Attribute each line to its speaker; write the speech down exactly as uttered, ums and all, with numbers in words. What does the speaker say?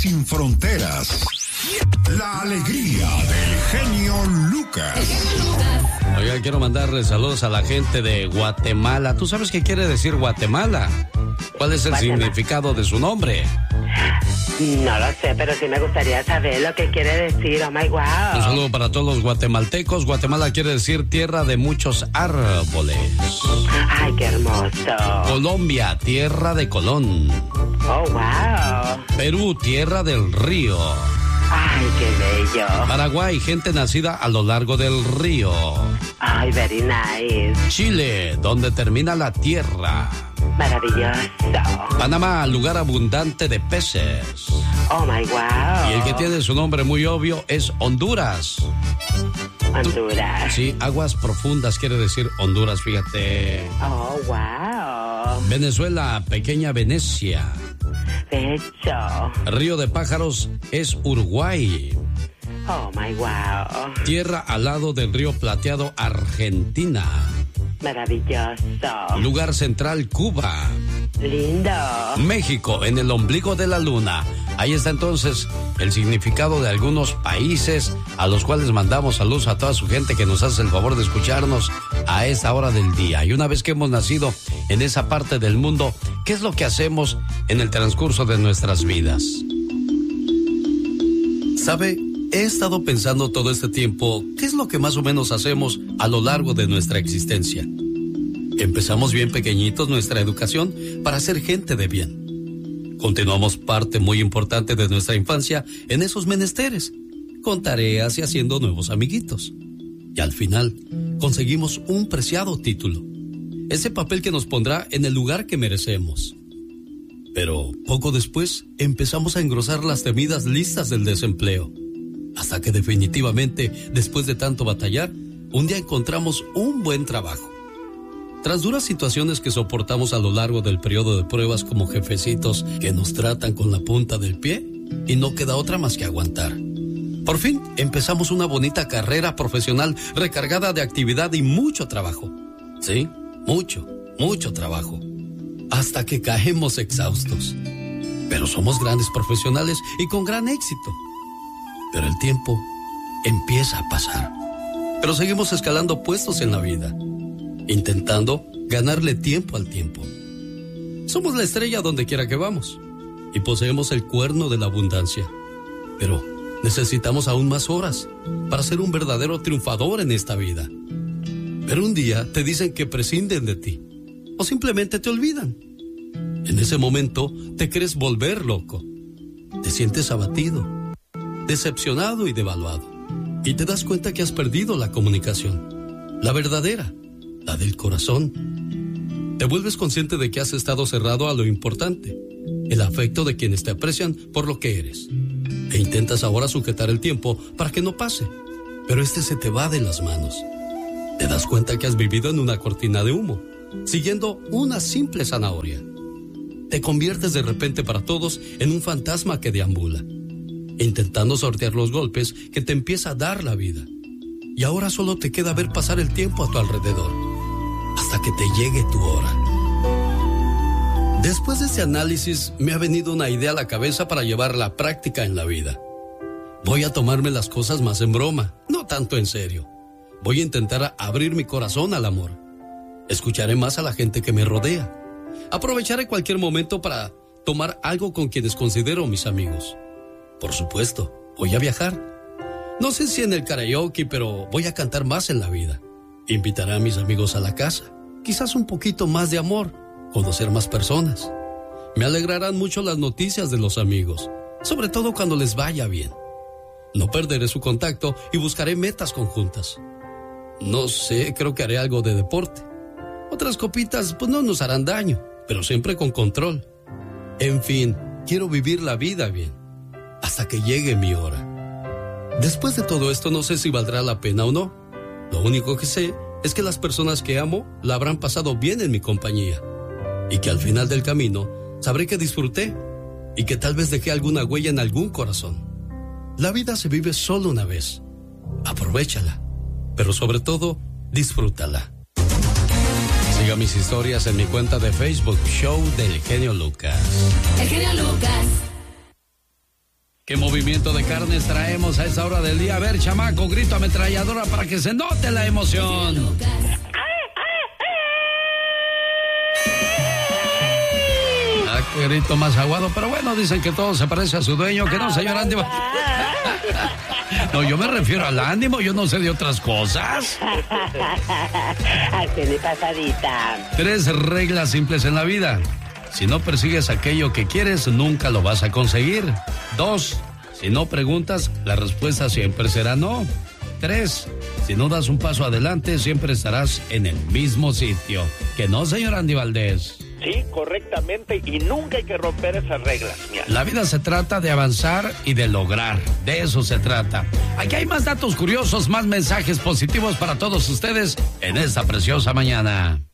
Speaker 1: sin fronteras. La alegría del genio Lucas.
Speaker 2: Oiga, quiero mandarle saludos a la gente de Guatemala. ¿Tú sabes qué quiere decir Guatemala? ¿Cuál es el Guatemala. significado de su nombre?
Speaker 3: No lo sé, pero sí me gustaría saber lo que quiere decir. Oh my wow.
Speaker 2: Un saludo para todos los guatemaltecos. Guatemala quiere decir tierra de muchos árboles.
Speaker 3: Ay, qué hermoso.
Speaker 2: Colombia, tierra de Colón.
Speaker 3: Oh wow.
Speaker 2: Perú, tierra del río.
Speaker 3: Ay, qué bello.
Speaker 2: Paraguay, gente nacida a lo largo del río.
Speaker 3: Ay, very nice.
Speaker 2: Chile, donde termina la tierra.
Speaker 3: Maravilloso.
Speaker 2: Panamá, lugar abundante de peces.
Speaker 3: Oh my wow.
Speaker 2: Y el que tiene su nombre muy obvio es Honduras.
Speaker 3: Honduras.
Speaker 2: Sí, aguas profundas quiere decir Honduras, fíjate.
Speaker 3: Oh wow.
Speaker 2: Venezuela, pequeña Venecia.
Speaker 3: Pecho.
Speaker 2: Río de Pájaros es Uruguay.
Speaker 3: Oh my wow.
Speaker 2: Tierra al lado del río Plateado, Argentina.
Speaker 3: Maravilloso.
Speaker 2: Lugar central, Cuba.
Speaker 3: Lindo.
Speaker 2: México, en el ombligo de la luna. Ahí está entonces el significado de algunos países a los cuales mandamos saludos a toda su gente que nos hace el favor de escucharnos a esta hora del día. Y una vez que hemos nacido en esa parte del mundo, ¿qué es lo que hacemos en el transcurso de nuestras vidas? ¿Sabe? He estado pensando todo este tiempo, ¿qué es lo que más o menos hacemos a lo largo de nuestra existencia? Empezamos bien pequeñitos nuestra educación para ser gente de bien. Continuamos parte muy importante de nuestra infancia en esos menesteres, con tareas y haciendo nuevos amiguitos. Y al final, conseguimos un preciado título, ese papel que nos pondrá en el lugar que merecemos. Pero poco después empezamos a engrosar las temidas listas del desempleo. Hasta que definitivamente, después de tanto batallar, un día encontramos un buen trabajo. Tras duras situaciones que soportamos a lo largo del periodo de pruebas como jefecitos que nos tratan con la punta del pie, y no queda otra más que aguantar. Por fin empezamos una bonita carrera profesional recargada de actividad y mucho trabajo. Sí, mucho, mucho trabajo. Hasta que caemos exhaustos. Pero somos grandes profesionales y con gran éxito. Pero el tiempo empieza a pasar. Pero seguimos escalando puestos en la vida, intentando ganarle tiempo al tiempo. Somos la estrella donde quiera que vamos y poseemos el cuerno de la abundancia. Pero necesitamos aún más horas para ser un verdadero triunfador en esta vida. Pero un día te dicen que prescinden de ti o simplemente te olvidan. En ese momento te crees volver loco. Te sientes abatido, decepcionado y devaluado. Y te das cuenta que has perdido la comunicación, la verdadera, la del corazón. Te vuelves consciente de que has estado cerrado a lo importante, el afecto de quienes te aprecian por lo que eres. E intentas ahora sujetar el tiempo para que no pase, pero este se te va de las manos. Te das cuenta que has vivido en una cortina de humo, siguiendo una simple zanahoria. Te conviertes de repente para todos en un fantasma que deambula, intentando sortear los golpes que te empieza a dar la vida. Y ahora solo te queda ver pasar el tiempo a tu alrededor, hasta que te llegue tu hora. Después de este análisis, me ha venido una idea a la cabeza para llevar la práctica en la vida. Voy a tomarme las cosas más en broma, no tanto en serio. Voy a intentar abrir mi corazón al amor. Escucharé más a la gente que me rodea. Aprovecharé cualquier momento para tomar algo con quienes considero mis amigos. Por supuesto, voy a viajar. No sé si en el karaoke, pero voy a cantar más en la vida. Invitaré a mis amigos a la casa. Quizás un poquito más de amor, conocer más personas. Me alegrarán mucho las noticias de los amigos, sobre todo cuando les vaya bien. No perderé su contacto y buscaré metas conjuntas. No sé, creo que haré algo de deporte. Otras copitas pues no nos harán daño, pero siempre con control. En fin, quiero vivir la vida bien, hasta que llegue mi hora. Después de todo esto no sé si valdrá la pena o no. Lo único que sé es que las personas que amo la habrán pasado bien en mi compañía, y que al final del camino sabré que disfruté y que tal vez dejé alguna huella en algún corazón. La vida se vive solo una vez. Aprovéchala, pero sobre todo, disfrútala. Siga mis historias en mi cuenta de Facebook, Show del Genio Lucas.
Speaker 4: El Genio Lucas.
Speaker 2: ¿Qué movimiento de carnes traemos a esta hora del día? A ver, chamaco, grito ametralladora para que se note la emoción. Ah, qué grito más aguado, pero bueno, dicen que todo se parece a su dueño, que no, señor Andy. No, yo me refiero al ánimo, yo no sé de otras cosas.
Speaker 3: Así de pasadita.
Speaker 2: Tres reglas simples en la vida. Si no persigues aquello que quieres, nunca lo vas a conseguir. Dos, si no preguntas, la respuesta siempre será no. Tres, si no das un paso adelante, siempre estarás en el mismo sitio. ¿Que no, señor Andy Valdés?
Speaker 4: Sí, correctamente, y nunca hay que romper esas reglas. Mira.
Speaker 2: La vida se trata de avanzar y de lograr. De eso se trata. Aquí hay más datos curiosos, más mensajes positivos para todos ustedes en esta preciosa mañana.